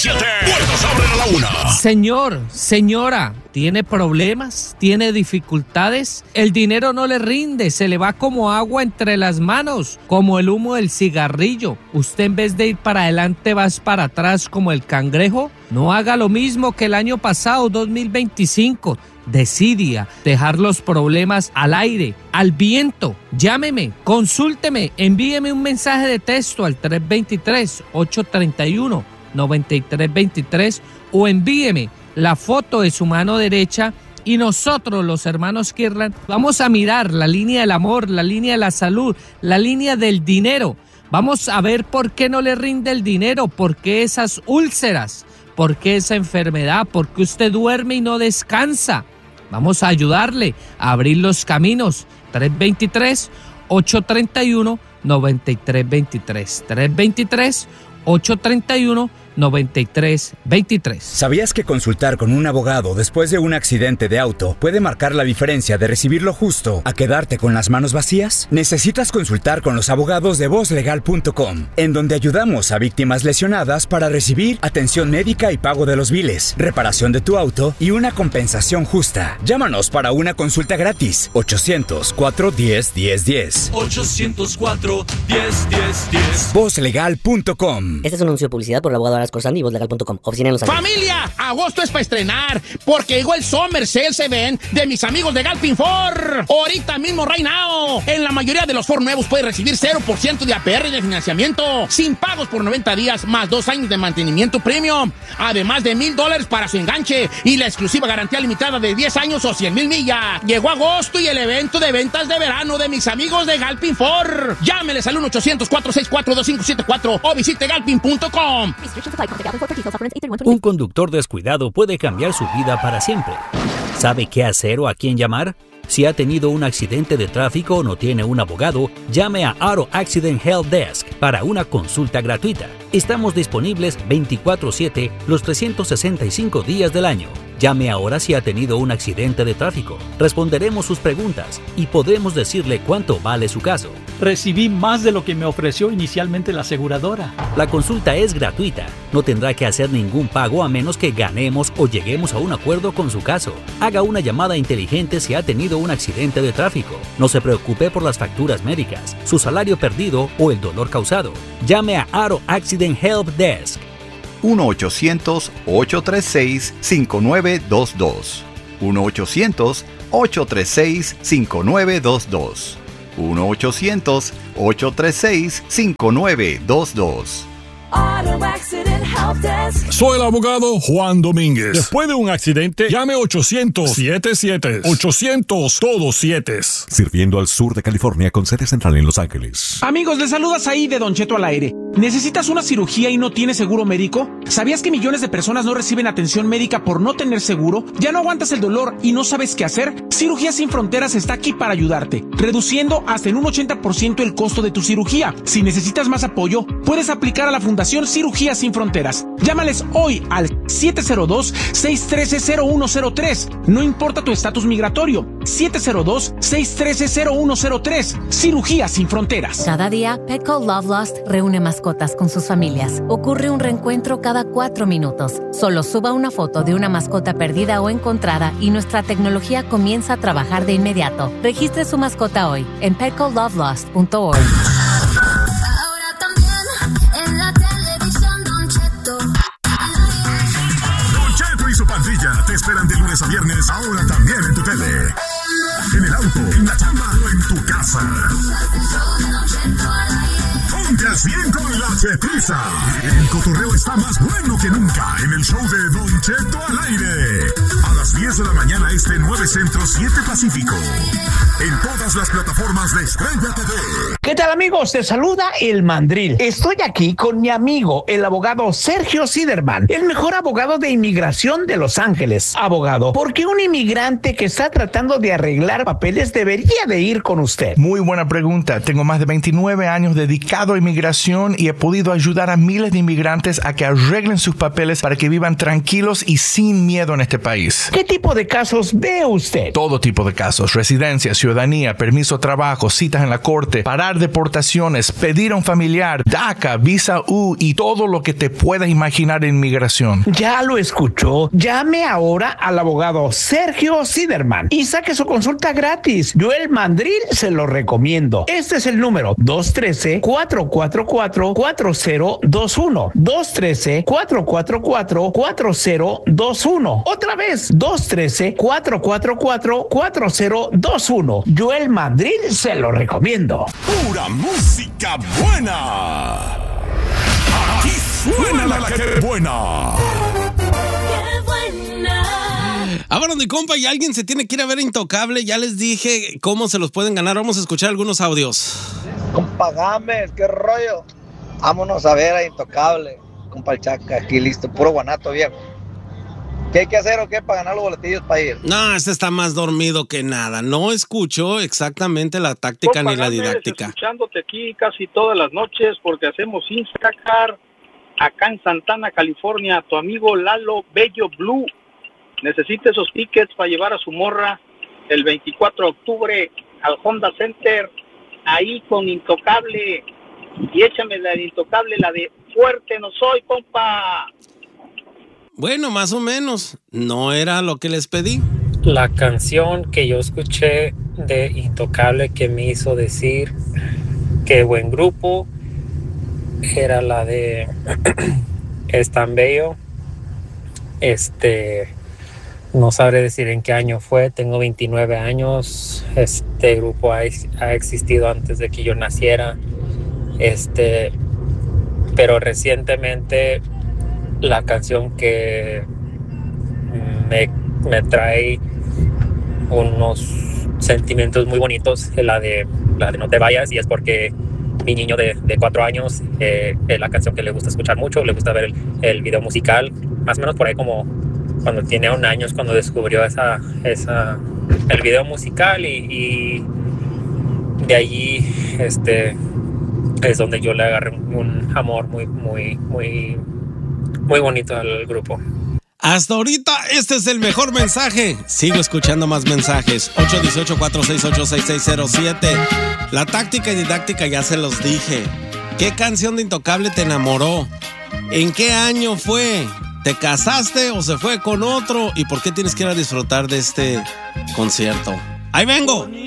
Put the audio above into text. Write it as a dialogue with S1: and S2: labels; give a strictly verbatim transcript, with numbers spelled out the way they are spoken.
S1: siete. Puertas abren a la una.
S2: Señor, señora, ¿tiene problemas? ¿Tiene dificultades? El dinero no le rinde, se le va como agua entre las manos, como el humo del cigarrillo. Usted en vez de ir para adelante vas para atrás como el cangrejo. No haga lo mismo que el año pasado, dos mil veinticinco. Decida dejar los problemas al aire, al viento. Llámeme, consúlteme, envíeme un mensaje de texto al tres dos tres, ocho tres uno, nueve tres dos tres o envíeme la foto de su mano derecha y nosotros, los hermanos Kirlan, vamos a mirar la línea del amor, la línea de la salud, la línea del dinero. Vamos a ver por qué no le rinde el dinero, por qué esas úlceras, por qué esa enfermedad, por qué usted duerme y no descansa. Vamos a ayudarle a abrir los caminos. tres dos tres, ocho tres uno, nueve tres dos tres. tres dos tres, ocho tres uno, nueve tres dos tres.
S3: ¿Sabías que consultar con un abogado después de un accidente de auto puede marcar la diferencia de recibir lo justo a quedarte con las manos vacías? Necesitas consultar con los abogados de voz legal punto com, en donde ayudamos a víctimas lesionadas para recibir atención médica y pago de los biles, reparación de tu auto y una compensación justa. Llámanos para una consulta gratis. ochocientos cuatro, diez, diez, diez.
S1: ochocientos cuatro, diez, diez, diez.
S3: voz legal punto com.
S4: Este es un anuncio de publicidad por el abogado Corsani y voz legal punto com. Oficina en Los Ángeles.
S5: ¡Familia! Agosto es para estrenar, porque llegó el Summer Sales Event de mis amigos de Galpin Ford. Ahorita mismo, right now. En la mayoría de los Ford nuevos puedes recibir cero por ciento de A P R y de financiamiento, sin pagos por noventa días, más dos años de mantenimiento premium, además de mil dólares para su enganche y la exclusiva garantía limitada de diez años o cien mil millas. Llegó agosto y el evento de ventas de verano de mis amigos de Galpin Ford. Llámeles al uno ochocientos, cuatro seis cuatro, dos cinco siete cuatro o visite galpin punto com.
S6: Un conductor descuidado puede cambiar su vida para siempre. ¿Sabe qué hacer o a quién llamar? Si ha tenido un accidente de tráfico o no tiene un abogado, llame a Auto Accident Help Desk para una consulta gratuita. Estamos disponibles veinticuatro siete los trescientos sesenta y cinco días del año. Llame ahora si ha tenido un accidente de tráfico. Responderemos sus preguntas y podremos decirle cuánto vale su caso.
S7: Recibí más de lo que me ofreció inicialmente la aseguradora.
S6: La consulta es gratuita. No tendrá que hacer ningún pago a menos que ganemos o lleguemos a un acuerdo con su caso. Haga una llamada inteligente si ha tenido un accidente de tráfico. No se preocupe por las facturas médicas, su salario perdido o el dolor causado. Llame a Auto Accident Help Desk.
S8: uno ochocientos, ocho tres seis, cinco nueve dos dos. uno ochocientos, ocho tres seis, cinco nueve dos dos. uno ochocientos, ocho tres seis, cinco nueve dos dos.
S1: Soy el abogado Juan Domínguez. Después de un accidente, llame ochocientos, siete siete. ochocientos, todos siete.
S9: Sirviendo al sur de California con sede central en Los Ángeles.
S10: Amigos, les saludas ahí de Don Cheto al aire. ¿Necesitas una cirugía y no tienes seguro médico? ¿Sabías que millones de personas no reciben atención médica por no tener seguro? ¿Ya no aguantas el dolor y no sabes qué hacer? Cirugías Sin Fronteras está aquí para ayudarte, reduciendo hasta en un ochenta por ciento el costo de tu cirugía. Si necesitas más apoyo, puedes aplicar a la Fundación Cirugías Sin Fronteras. Llámales hoy al siete cero dos, seis uno tres, cero uno cero tres. No importa tu estatus migratorio. siete cero dos, seis uno tres, cero uno cero tres. Cirugías Sin Fronteras.
S11: Cada día, Petco Love Lost reúne mascotas con sus familias. Ocurre un reencuentro cada cuatro minutos. Solo suba una foto de una mascota perdida o encontrada y nuestra tecnología comienza a trabajar de inmediato. Registre su mascota hoy en petco love lost punto org.
S1: Te esperan de lunes a viernes, ahora también en tu tele, en el auto, en la chamba o en tu casa. Ponte al cien con la Chetiza. El cotorreo está más bueno que nunca en el show de Don Cheto al aire. A las diez de la mañana este nueve Centro, siete Pacífico. En todas las plataformas de Estrella T V.
S5: ¿Qué tal, amigos? Te saluda el Mandril. Estoy aquí con mi amigo, el abogado Sergio Siderman, el mejor abogado de inmigración de Los Ángeles. Abogado, ¿por qué un inmigrante que está tratando de arreglar papeles debería de ir con usted?
S12: Muy buena pregunta. Tengo más de veintinueve años dedicado a inmigración y he podido podido ayudar a miles de inmigrantes a que arreglen sus papeles para que vivan tranquilos y sin miedo en este país.
S13: ¿Qué tipo de casos ve usted?
S12: Todo tipo de casos: residencia, ciudadanía, permiso de trabajo, citas en la corte, parar deportaciones, pedir a un familiar, DACA, visa U y todo lo que te puedas imaginar en inmigración.
S13: Ya lo escuchó. Llame ahora al abogado Sergio Siderman y saque su consulta gratis. Joel Mandril se lo recomiendo. Este es el número dos uno tres, cuatro cuatro cuatro, cuatro cero dos uno. dos uno tres, cuatro cuatro cuatro, cuatro cero dos uno. Otra vez, dos uno tres, cuatro cuatro cuatro, cuatro cero dos uno. Joel Mandril se lo recomiendo.
S1: Pura música buena. Aquí suena la que buena.
S14: Vámonos, mi compa, y alguien se tiene que ir a ver Intocable. Ya les dije cómo se los pueden ganar. Vamos a escuchar algunos audios.
S15: Compa Gámez, qué rollo. Vámonos a ver a Intocable. Compa el Chaca, aquí listo, puro guanato viejo. ¿Qué hay que hacer o qué para ganar los boletillos para ir?
S14: No, este está más dormido que nada. No escuchó exactamente la táctica Compa ni la didáctica.
S16: Gámez, escuchándote aquí casi todas las noches porque hacemos Instacar acá en Santana, California. Tu amigo Lalo Bello Blue necesita esos tickets para llevar a su morra el veinticuatro de octubre al Honda Center, ahí con Intocable. Y échame la de Intocable, la de Fuerte No Soy, compa.
S14: Bueno, más o menos. No era lo que les pedí.
S17: La canción que yo escuché de Intocable que me hizo decir que buen grupo era la de Es tan bello. Este... No sabré decir en qué año fue, tengo veintinueve años, este grupo ha, ha existido antes de que yo naciera, este, pero recientemente la canción que me, me trae unos sentimientos muy bonitos es la de, la de No te vayas, y es porque mi niño de, de cuatro años eh, es la canción que le gusta escuchar mucho, le gusta ver el, el video musical, más o menos por ahí como cuando tiene un año es cuando descubrió esa, esa, el video musical y, y de allí este, es donde yo le agarré un amor muy, muy, muy, muy bonito al grupo.
S14: Hasta ahorita este es el mejor mensaje. Sigo escuchando más mensajes. ocho uno ocho, cuatro seis ocho, seis seis cero siete. La táctica y didáctica ya se los dije. ¿Qué canción de Intocable te enamoró? ¿En qué año fue? ¿Te casaste o se fue con otro? ¿Y por qué tienes que ir a disfrutar de este concierto? ¡Ahí vengo!